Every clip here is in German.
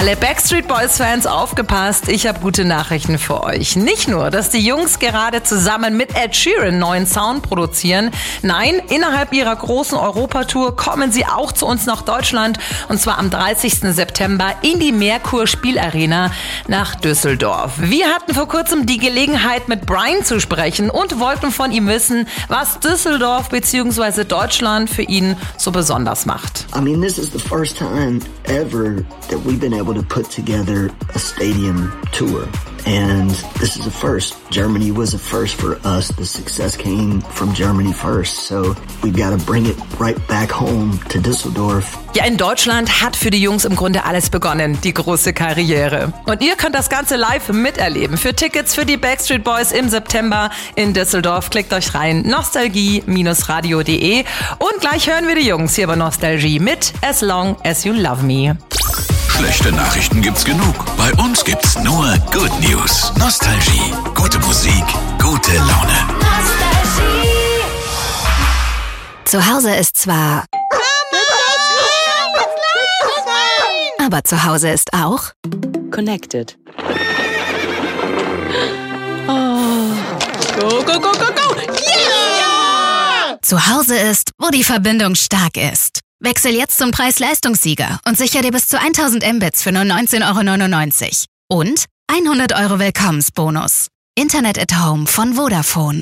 Alle Backstreet Boys-Fans aufgepasst, ich habe gute Nachrichten für euch. Nicht nur, dass die Jungs gerade zusammen mit Ed Sheeran neuen Sound produzieren. Nein, innerhalb ihrer großen Europatour kommen sie auch zu uns nach Deutschland. Und zwar am 30. September in die Merkur Spielarena nach Düsseldorf. Wir hatten vor kurzem die Gelegenheit, mit Brian zu sprechen und wollten von ihm wissen, was Düsseldorf bzw. Deutschland für ihn so besonders macht. I mean, this is the first time ever that we've been able to put together a stadium tour. And this is a first. Germany was a first for us. The success came from Germany first. So we've got to bring it right back home to Düsseldorf. Ja, in Deutschland hat für die Jungs im Grunde alles begonnen, die große Karriere. Und ihr könnt das Ganze live miterleben. Für Tickets für die Backstreet Boys im September in Düsseldorf, klickt euch rein, nostalgie-radio.de. Und gleich hören wir die Jungs hier bei Nostalgie mit As Long As You Love Me. Schlechte Nachrichten gibt's genug. Bei uns gibt's nur Good News. Nostalgie. Gute Musik. Gute Laune. Nostalgie. Zu Hause ist zwar... Aber zu Hause ist auch... Connected. Oh. Go, go, go, go, go! Yeah! Zu Hause ist, wo die Verbindung stark ist. Wechsel jetzt zum Preis-Leistungssieger und sichere dir bis zu 1000 Mbits für nur 19,99 € und 100 € Willkommensbonus. Internet at Home von Vodafone.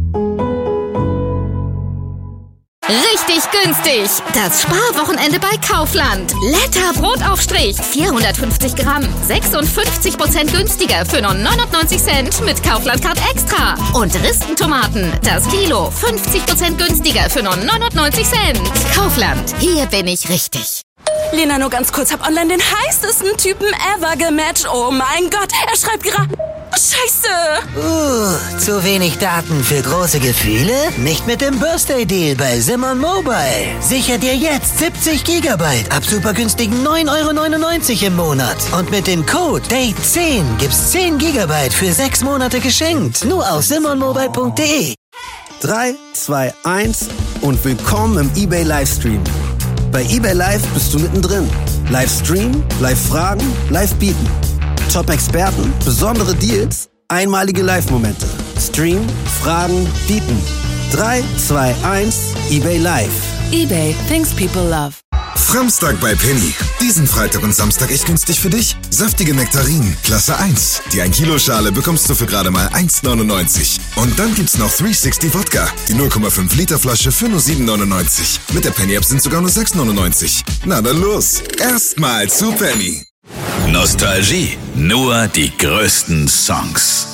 Richtig günstig. Das Sparwochenende bei Kaufland. Letter Brotaufstrich. 450 Gramm. 56% günstiger für nur 99 Cent mit Kaufland-Card Extra. Und Ristentomaten. Das Kilo. 50% günstiger für nur 99 Cent. Kaufland. Hier bin ich richtig. Lena, nur ganz kurz, hab online den heißesten Typen ever gematcht. Oh mein Gott, er schreibt gerade... Scheiße! Zu wenig Daten für große Gefühle? Nicht mit dem Birthday-Deal bei Simon Mobile. Sicher dir jetzt 70 GB ab super günstigen 9,99 € im Monat. Und mit dem Code DATE10 gibt's 10 GB für 6 Monate geschenkt. Nur auf simonmobile.de. 3, 2, 1 und willkommen im eBay Livestream. Bei eBay Live bist du mittendrin. Livestream, Live-Fragen, Live-Bieten. Top-Experten, besondere Deals, einmalige Live-Momente. Stream, Fragen, Bieten. 3, 2, 1, eBay Live. eBay, things people love. Framstag bei Penny. Diesen Freitag und Samstag echt günstig für dich. Saftige Nektarinen, Klasse 1. Die 1 Kilo Schale bekommst du für gerade mal 1,99 €. Und dann gibt's noch 360 Wodka. Die 0,5 Liter Flasche für nur 7,99 €. Mit der Penny-App sind sogar nur 6,99 €. Na dann los. Erstmal zu Penny. Nostalgie. Nur die größten Songs.